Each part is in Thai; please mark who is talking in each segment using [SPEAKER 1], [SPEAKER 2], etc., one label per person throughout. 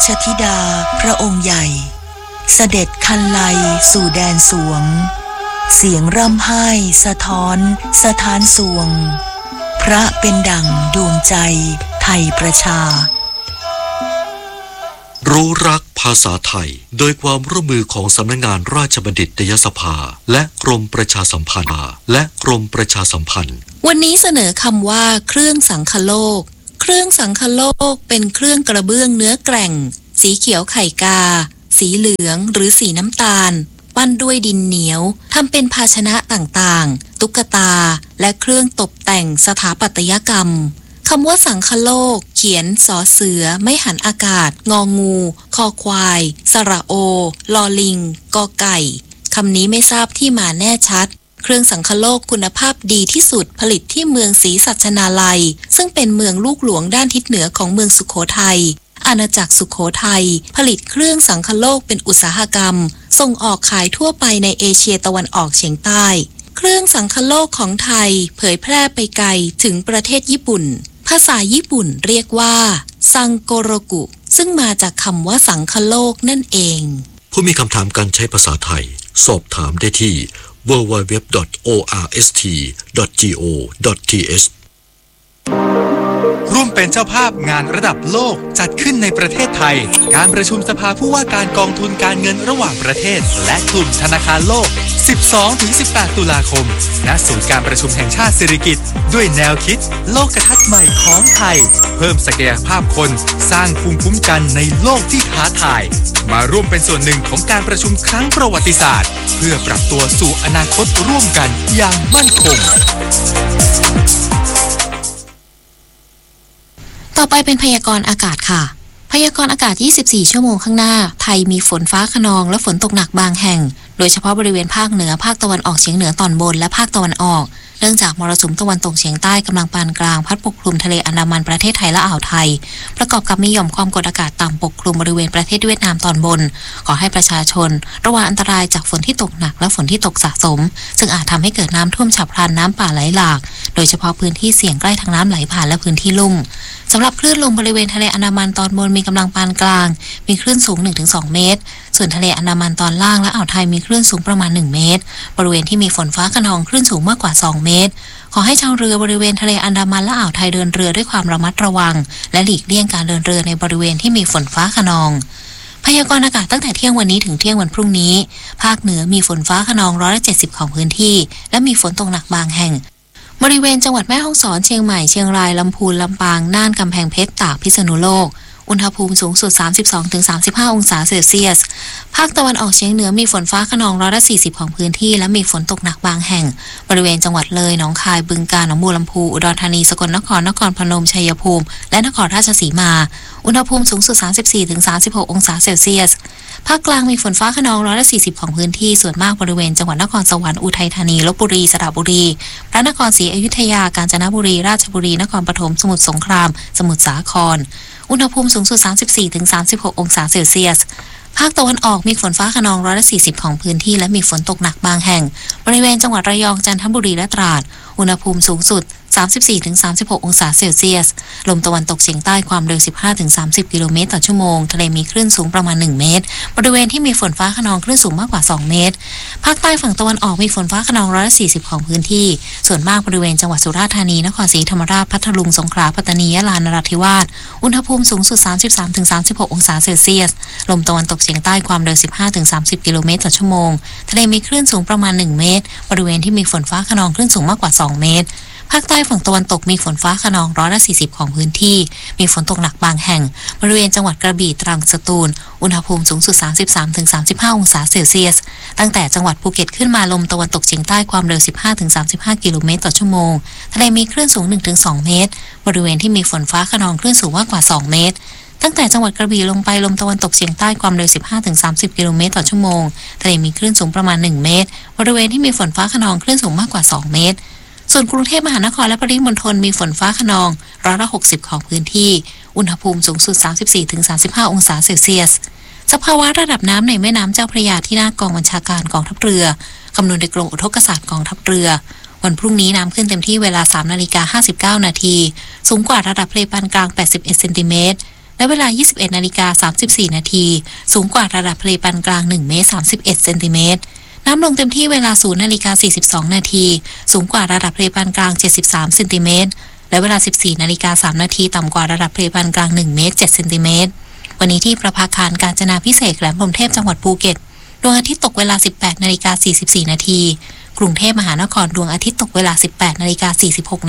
[SPEAKER 1] ชธิดาพระองค์ใหญ่เสด็จคันไลสู่แดนสวงเสียงร่ำไห้สะท้อนสถานสวงพระเป็นดั่งดวงใจไทยประชา
[SPEAKER 2] รู้รักภาษาไทยโดยความร่วมมือของสำนักงานราชบัณฑิตยสภาและกรมประชาสัมพันธ์
[SPEAKER 3] วันนี้เสนอคำว่าเครื่องสังคโลกเครื่องสังคโลกเป็นเครื่องกระเบื้องเนื้อแกร่งสีเขียวไข่กาสีเหลืองหรือสีน้ำตาลปั้นด้วยดินเหนียวทำเป็นภาชนะต่างๆตุ๊กตาและเครื่องตกแต่งสถาปัตยกรรมคำว่าสังคโลกเขียนสอเสือไม่หันอากาศงองูคอควายสระโอลอลิงกอไก่คำนี้ไม่ทราบที่มาแน่ชัดเครื่องสังคโลกคุณภาพดีที่สุดผลิตที่เมืองศรีสัชนาลัยซึ่งเป็นเมืองลูกหลวงด้านทิศเหนือของเมืองสุโขทัยอาณาจักรสุโขทัยผลิตเครื่องสังคโลกเป็นอุตสาหกรรมส่งออกขายทั่วไปในเอเชียตะวันออกเฉียงใต้เครื่องสังคโลกของไทยเผยแพร่ไปไกลถึงประเทศญี่ปุ่นภาษาญี่ปุ่นเรียกว่าซังโกโรกุซึ่งมาจากคำว่าสังคโลกนั่นเอง
[SPEAKER 2] ผู้มีคำถามการใช้ภาษาไทยสอบถามได้ที่ www.orst.go.th
[SPEAKER 4] ร่วมเป็นเจ้าภาพงานระดับโลกจัดขึ้นในประเทศไทยการประชุมสภาผู้ว่าการกองทุนการเงินระหว่างประเทศและกลุ่มธนาคารโลก 12-18 ตุลาคมณศูนย์การประชุมแห่งชาติสิริกิติ์ด้วยแนวคิดโลกทัศน์ใหม่ของไทยเพิ่มศักยภาพคนสร้างภูมิคุ้มกันในโลกที่ท้าทายมาร่วมเป็นส่วนหนึ่งของการประชุมครั้งประวัติศาสตร์เพื่อปรับตัวสู่อนาคตร่วมกันอย่างมั่นคง
[SPEAKER 3] ต่อไปเป็นพยากรณ์อากาศค่ะพยากรณ์อากาศ24ชั่วโมงข้างหน้าไทยมีฝนฟ้าคะนองและฝนตกหนักบางแห่งโดยเฉพาะบริเวณภาคเหนือภาคตะวันออกเฉียงเหนือตอนบนและภาคตะวันออกเนื่องจากมรสุมตะวันตกเฉียงใต้กำลังปานกลางพัดปกคลุมทะเลอันดามันประเทศไทยและอ่าวไทยประกอบกับมีหย่อมความกดอากาศต่ำปกคลุมบริเวณประเทศเวียดนามตอนบนขอให้ประชาชนระวังอันตรายจากฝนที่ตกหนักและฝนที่ตกสะสมซึ่งอาจทำให้เกิดน้ำท่วมฉับพลันน้ำป่าไหลหลากโดยเฉพาะพื้นที่เสี่ยงใกล้ทางน้ำไหลผ่านและพื้นที่ลุ่มสำหรับคลื่นลมบริเวณทะเลอันดามันตอนบนมีกำลังปานกลางมีคลื่นสูง 1-2 เมตรส่วนทะเลอันดามันตอนล่างและอ่าวไทยมีคลื่นสูงประมาณ1เมตรบริเวณที่มีฝนฟ้าคะนองคลื่นสูงมากกว่า2เมตรขอให้ชาวเรือบริเวณทะเลอันดามันและอ่าวไทยเดินเรือด้วยความระมัดระวังและหลีกเลี่ยงการเดินเรือในบริเวณที่มีฝนฟ้าคะนองพยากรณ์อากาศตั้งแต่เที่ยงวันนี้ถึงเที่ยงวันพรุ่งนี้ภาคเหนือมีฝนฟ้าคะนอง170ของพื้นที่และมีฝนตกหนักบางแห่งบริเวณจังหวัดแม่ฮ่องสอนเชียงใหม่เชียงรายลำพูนลำปางน่านกำแพงเพชรตากพิษณุโลกอุณหภูมิสูงสุด 32-35 องศาเซลเซียสภาคตะวันออกเฉียงเหนือมีฝนฟ้าคะนอง140ของพื้นที่และมีฝนตกหนักบางแห่งบริเวณจังหวัดเลยหนองคายบึงกาฬหนองบัวลำพูอุดรธานีสกลนครนครพนมชัยภูมิและนครราชสีมาอุณหภูมิสูงสุด 34-36 องศาเซลเซียสภาคกลางมีฝนฟ้าคะนอง140ของพื้นที่ส่วนมากบริเวณจังหวัดนครสวรรค์อุทัยธานีลพบุรีสระบุรีพระนครศรีอยุธยากาญจนบุรีราชบุรีนครปฐมสมุทรสงครามสมุทรสาครอุณหภูมิสูงสุด 34-36 องศาเซลเซียสภาคตะวันออกมีฝนฟ้าคะนอง140ของพื้นที่และมีฝนตกหนักบางแห่งบริเวณจังหวัดระยองจันทบุรีและตราดอุณหภูมิสูงสุด 34-36 องศาเซลเซียสลมตะวันตกเฉียงใต้ความเร็ว 15-30 กิโลเมตรต่อชั่วโมงทะเลมีคลื่นสูงประมาณ1เมตรบริเวณที่มีฝนฟ้าคะนองคลื่นสูงมากกว่า2เมตรภาคใต้ฝั่งตะวันออกมีฝนฟ้าคะนอง140ของพื้นที่ส่วนมากบริเวณจังหวัดสุราษฎร์ธานีนครศรีธรรมราชพัทลุงสงขลาปัตตานียะลานราธิวาสอุณหภูมิสูงสุด 33-36 องศาเซลเซียสลมตะวันตกเฉียงใต้ความเร็ว 15-30 กิโลเมตรต่อชั่วโมงทะเลมีคลื่นสูงประมาณ1เมตรบริเวณที่มีฝนฟ้าคะนองคลื่นสูงมากกว่า2เมตรภาคใต้ฝั่งตะวันตกมีฝนฟ้าคะนอง140ของพื้นที่มีฝนตกหนักบางแห่งบริเวณจังหวัดกระบี่ตรังสตูลอุณหภูมิสูงสุด 33-35 องศาเซลเซียสตั้งแต่จังหวัดภูเก็ตขึ้นมาลมตะวันตกเฉียงใต้ความเร็ว 15-35 กิโลเมตรต่อชั่วโมงทะเลมีคลื่นสูง 1-2 เมตรบริเวณที่มีฝนฟ้าคะนองคลื่นสูงมากกว่า2เมตรตั้งแต่จังหวัดกระบี่ลงไปลมตะวันตกเฉียงใต้ความเร็ว 15-30 กิโลเมตรต่อชั่วโมงทะเลมีคลื่นสูงประมาณ1เมตรบริเวณที่มีฝนฟ้าคะนองคลื่นสูงมากกว่า2เมตรส่วนกรุงเทพมหานครและปริมณฑลมีฝนฟ้าคะนอง160ของพื้นที่อุณหภูมิสูงสุด 34-35 องศาเซลเซียสสภาวะระดับน้ำในแม่น้ำเจ้าพระยาที่หน้ากองบัญชาการกองทัพเรือคำนวณโดยกรมอุทกศาสตร์กองทัพเรือวันพรุ่งนี้น้ำขึ้นเต็มที่เวลา 3:59 นาทีสูงกว่าระดับทะเลปานกลาง81 เซนติเมตรและเวลา 21:34 น.สูงกว่าระดับทะเลปานกลาง1 เมตร 31 เซนติเมตรน้ำลงเต็มที่เวลา 0:42 น.สูงกว่าระดับทะเลปานกลาง73 เซนติเมตรและเวลา 14:03 น.ต่ำกว่าระดับทะเลปานกลาง1 เมตร 7 เซนติเมตรวันนี้ที่ประภาคารกาญจนาภิเษกแหลมพรหมเทพจังหวัดภูเก็ตดวงอาทิตย์ตกเวลา 18:44 น.กรุงเทพมหานครดวงอาทิตย์ตกเวลา 18:46 น.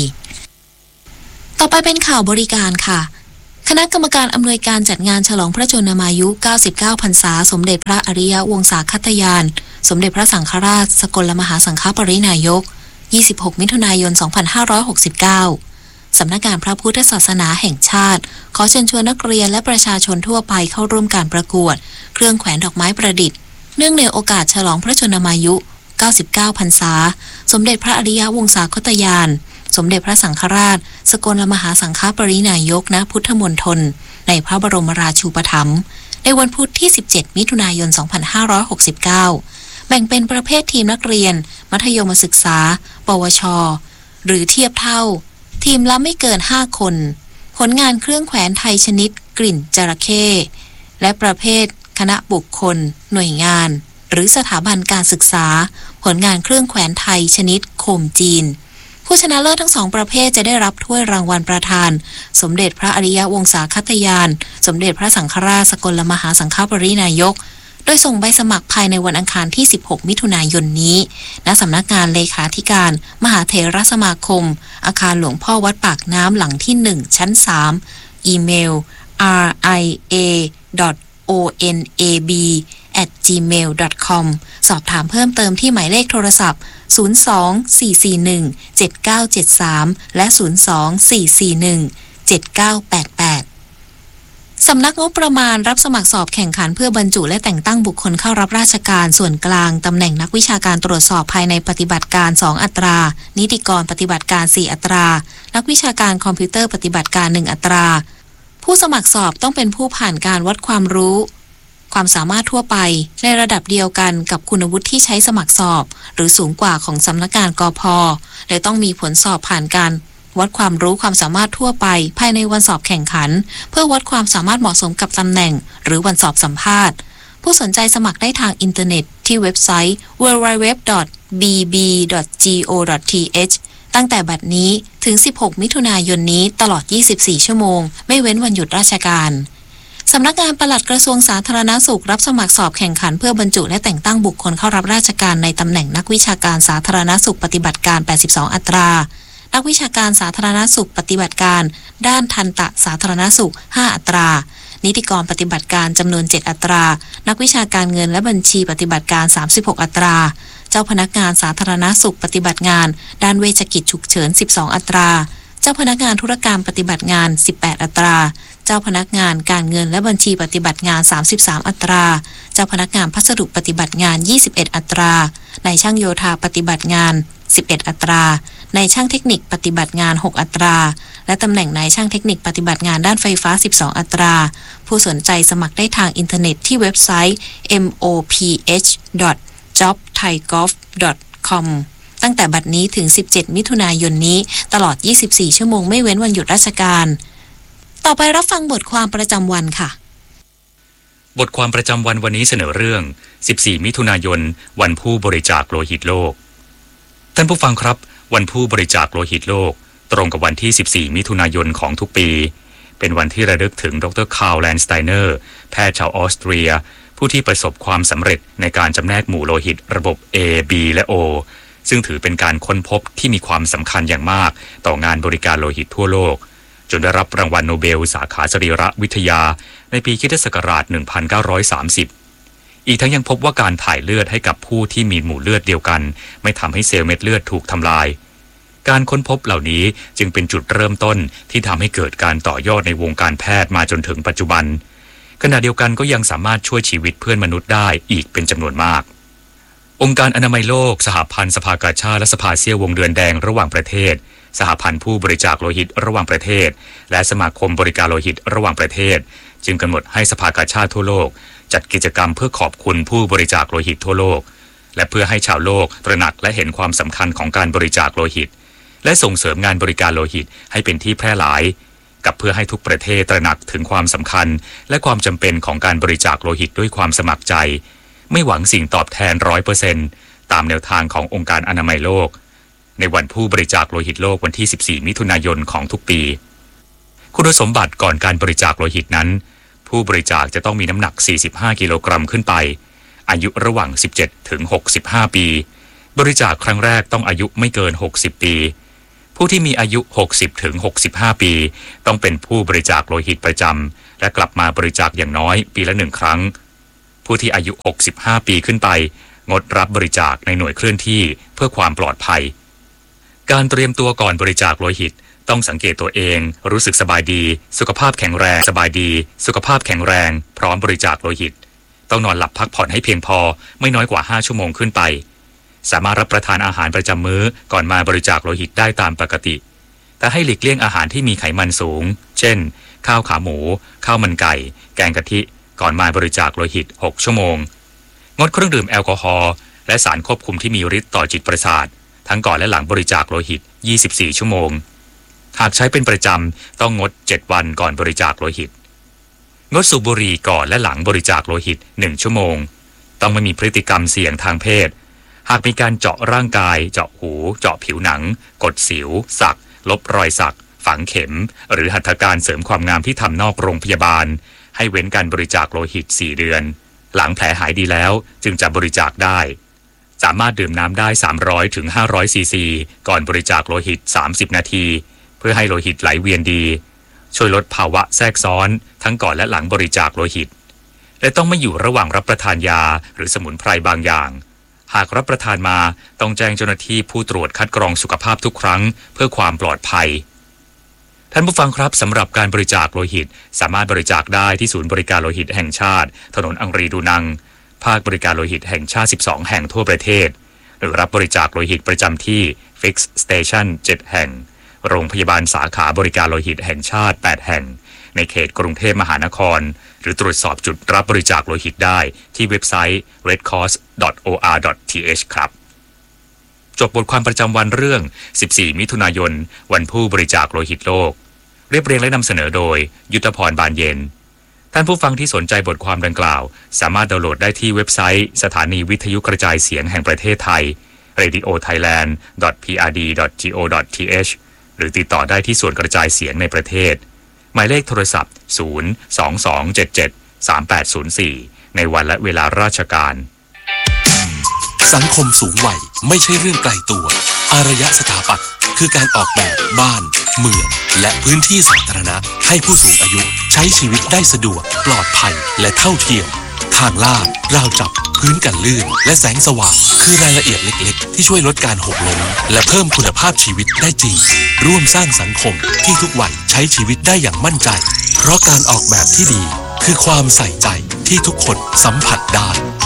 [SPEAKER 3] ต่อไปเป็นข่าวบริการค่ะคณะกรรมการอำนวยการจัดงานฉลองพระชนมายุ99พรรษาสมเด็จพระอริยวงศาคตยานสมเด็จพระสังฆราชสกลมหาสังฆปรินายก26มิถุนายน2569สำนักงานพระพุทธศาสนาแห่งชาติขอเชิญชวนนักเรียนและประชาชนทั่วไปเข้าร่วมการประกวดเครื่องแขวนดอกไม้ประดิษฐ์เนื่องในโอกาสฉลองพระชนมายุ99พรรษาสมเด็จพระอริยวงศาคตยานสมเด็จพระสังฆราชสกลมหาสังฆปรินายกณพุทธมณฑลในพระบรมราชูปถัมภ์ในวันพุธที่17มิถุนายน2569แบ่งเป็นประเภททีมนักเรียนมัธยมศึกษาปวชหรือเทียบเท่าทีมละไม่เกิน5คนผลงานเครื่องแขวนไทยชนิดกลิ่นจระเข้และประเภทคณะบุคคลหน่วยงานหรือสถาบันการศึกษาผลงานเครื่องแขวนไทยชนิดโคมจีนผู้ชนะเลิศทั้ง2ประเภทจะได้รับถ้วยรางวัลประธานสมเด็จพระอริยวงศาคตยานสมเด็จพระสังฆราชสกลมหาสังฆปรินายกโดยส่งใบสมัครภายในวันอังคารที่16มิถุนายนนี้ณสำนักงานเลขาธิการมหาเถรสมาคมอาคารหลวงพ่อวัดปากน้ำหลังที่1ชั้น3อีเมล ria.onab@gmail.com สอบถามเพิ่มเติมที่หมายเลขโทรศัพท์02-441-7973 และ 02-441-7988 สำนักงบประมาณรับสมัครสอบแข่งขันเพื่อบรรจุและแต่งตั้งบุคคลเข้ารับราชการส่วนกลางตำแหน่งนักวิชาการตรวจสอบภายในปฏิบัติการ2อัตรานิติกรปฏิบัติการ4อัตรานักวิชาการคอมพิวเตอร์ปฏิบัติการ1อัตราผู้สมัครสอบต้องเป็นผู้ผ่านการวัดความรู้ความสามารถทั่วไปในระดับเดียวกันกับคุณวุฒิที่ใช้สมัครสอบหรือสูงกว่าของสำนักงานกพ.และต้องมีผลสอบผ่านการวัดความรู้ความสามารถทั่วไปภายในวันสอบแข่งขันเพื่อวัดความสามารถเหมาะสมกับตำแหน่งหรือวันสอบสัมภาษณ์ผู้สนใจสมัครได้ทางอินเทอร์เน็ตที่เว็บไซต์ www.bb.go.th ตั้งแต่บัดนี้ถึง16มิถุนายนนี้ตลอด24ชั่วโมงไม่เว้นวันหยุดราชการสำนักงานปลัดกระทรวงสาธารณสุขรับสมัครสอบแข่งขันเพื่อบรรจุและแต่งตั้งบุคคลเข้ารับราชการในตำแหน่งนักวิชาการสาธารณสุขปฏิบัติการ82อัตรานักวิชาการสาธารณสุขปฏิบัติการด้านทันตสาธารณสุข5อัตรานิติกรปฏิบัติการจำนวน7อัตรานักวิชาการเงินและบัญชีปฏิบัติการ36อัตราเจ้าพนักงานสาธารณสุขปฏิบัติงานด้านเวชกิจฉุกเฉิน12อัตราเจ้าพนักงานธุรการปฏิบัติงาน18อัตราเจ้าพนักงานการเงินและบัญชีปฏิบัติงาน33อัตราเจ้าพนักงานพัสดุปฏิบัติงาน21อัตรานายช่างโยธาปฏิบัติงาน11อัตรานายช่างเทคนิคปฏิบัติงาน6อัตราและตำแหน่งนายช่างเทคนิคปฏิบัติงานด้านไฟฟ้า12อัตราผู้สนใจสมัครได้ทางอินเทอร์เน็ตที่เว็บไซต์ moph.jobthaigolf.com ตั้งแต่บัดนี้ถึง17มิถุนายนนี้ตลอด24ชั่วโมงไม่เว้นวันหยุดราชการต่อไปรับฟังบทความประจำวันค่ะ
[SPEAKER 5] บทความประจำวันวันนี้เสนอเรื่อง14มิถุนายนวันผู้บริจาคโลหิตโลกท่านผู้ฟังครับวันผู้บริจาคโลหิตโลกตรงกับวันที่14มิถุนายนของทุกปีเป็นวันที่ระลึกถึงดร.คาร์ล แลนสไตเนอร์แพทย์ชาวออสเตรียผู้ที่ประสบความสำเร็จในการจำแนกหมู่โลหิตระบบ A B และ O ซึ่งถือเป็นการค้นพบที่มีความสำคัญอย่างมากต่องานบริการโลหิตทั่วโลกจนได้รับรางวัลโนเบลสาขาสรีรวิทยาในปีค.ศ. 1930อีกทั้งยังพบว่าการถ่ายเลือดให้กับผู้ที่มีหมู่เลือดเดียวกันไม่ทำให้เซลล์เม็ดเลือดถูกทำลายการค้นพบเหล่านี้จึงเป็นจุดเริ่มต้นที่ทำให้เกิดการต่อยอดในวงการแพทย์มาจนถึงปัจจุบันขณะเดียวกันก็ยังสามารถช่วยชีวิตเพื่อนมนุษย์ได้อีกเป็นจำนวนมากองค์การอนามัยโลกสหพันธ์สภากาชาดและสภาเสี้ยววงเดือนแดงระหว่างประเทศสหพันธ์ผู้บริจาคโลหิตระหว่างประเทศและสมาคมบริการโลหิตระหว่างประเทศจึงกำหนดให้สภากาชาดทั่วโลกจัดกิจกรรมเพื่อขอบคุณผู้บริจาคโลหิตทั่วโลกและเพื่อให้ชาวโลกตระหนักและเห็นความสำคัญของการบริจาคโลหิตและส่งเสริมงานบริการโลหิตให้เป็นที่แพร่หลายกับเพื่อให้ทุกประเทศตระหนักถึงความสำคัญและความจำเป็นของการบริจาคโลหิตด้วยความสมัครใจไม่หวังสิ่งตอบแทน 100% ตามแนวทางขององค์การอนามัยโลกในวันผู้บริจาคโลหิตโลกวันที่14มิถุนายนของทุกปีคุณสมบัติก่อนการบริจาคโลหิตนั้นผู้บริจาคจะต้องมีน้ำหนัก45กิโลกรัมขึ้นไปอายุระหว่าง17ถึง65ปีบริจาคครั้งแรกต้องอายุไม่เกิน60ปีผู้ที่มีอายุ60ถึง65ปีต้องเป็นผู้บริจาคโลหิตประจำและกลับมาบริจาคอย่างน้อยปีละ1ครั้งผู้ที่อายุ65ปีขึ้นไปงดรับบริจาคในหน่วยเคลื่อนที่เพื่อความปลอดภัยการเตรียมตัวก่อนบริจาคโลหิตต้องสังเกตตัวเองรู้สึกสบายดีสุขภาพแข็งแรงสบายดีสุขภาพแข็งแรงพร้อมบริจาคโลหิตต้องนอนหลับพักผ่อนให้เพียงพอไม่น้อยกว่า5ชั่วโมงขึ้นไปสามารถรับประทานอาหารประจำมื้อก่อนมาบริจาคโลหิตได้ตามปกติแต่ให้หลีกเลี่ยงอาหารที่มีไขมันสูงเช่นข้าวขาหมูข้าวมันไก่แกงกะทิก่อนมาบริจาคโลหิต6ชั่วโมงงดเครื่องดื่มแอลกอฮอล์และสารควบคุมที่มีฤทธิ์ต่อจิตประสาททั้งก่อนและหลังบริจาคโลหิต24ชั่วโมงหากใช้เป็นประจำต้องงด7วันก่อนบริจาคโลหิตงดสูบบุหรี่ก่อนและหลังบริจาคโลหิต1ชั่วโมงต้องไม่มีพฤติกรรมเสี่ยงทางเพศหากมีการเจาะร่างกายเจาะหูเจาะผิวหนังกดสิวสักลบรอยสักฝังเข็มหรือหัตถการเสริมความงามที่ทำนอกโรงพยาบาลให้เว้นการบริจาคโลหิต4เดือนหลังแผลหายดีแล้วจึงจะบริจาคได้สามารถดื่มน้ำได้300ถึง500ซีซีก่อนบริจาคโลหิต30นาทีเพื่อให้โลหิตไหลเวียนดีช่วยลดภาวะแทรกซ้อนทั้งก่อนและหลังบริจาคโลหิตและต้องไม่อยู่ระหว่างรับประทานยาหรือสมุนไพรบางอย่างหากรับประทานมาต้องแจ้งเจ้าหน้าที่ผู้ตรวจคัดกรองสุขภาพทุกครั้งเพื่อความปลอดภัยท่านผู้ฟังครับสำหรับการบริจาคโลหิตสามารถบริจาคได้ที่ศูนย์บริการโลหิตแห่งชาติถนนอังรีดูนังภาคบริการโลหิตแห่งชาติ12แห่งทั่วประเทศหรือรับบริจาคโลหิตประจำที่ Fix Station 7แห่งโรงพยาบาลสาขาบริการโลหิตแห่งชาติ8แห่งในเขตกรุงเทพมหานครหรือตรวจสอบจุดรับบริจาคโลหิตได้ที่เว็บไซต์ redcross.or.th ครับจบบทความประจำวันเรื่อง14มิถุนายนวันผู้บริจาคโลหิตโลกเรียบเรียงและนำเสนอโดยยุทธพรบานเย็นท่านผู้ฟังที่สนใจบทความดังกล่าวสามารถดาวน์โหลดได้ที่เว็บไซต์สถานีวิทยุกระจายเสียงแห่งประเทศไทย radiothailand.prd.go.th หรือติดต่อได้ที่ส่วนกระจายเสียงในประเทศหมายเลขโทรศัพท์022773804ในวันและเวลาราชการ
[SPEAKER 6] สังคมสูงวัยไม่ใช่เรื่องไกลตัวอารยสถาปัตย์คือการออกแบบบ้านเมืองและพื้นที่สาธารณะให้ผู้สูงอายุใช้ชีวิตได้สะดวกปลอดภัยและเท่าเทียมทางลาดราวจับพื้นกันลื่นและแสงสว่างคือรายละเอียดเล็กๆที่ช่วยลดการหกล้มและเพิ่มคุณภาพชีวิตได้จริงร่วมสร้างสังคมที่ทุกวันใช้ชีวิตได้อย่างมั่นใจเพราะการออกแบบที่ดีคือความใส่ใจที่ทุกคนสัมผัสได้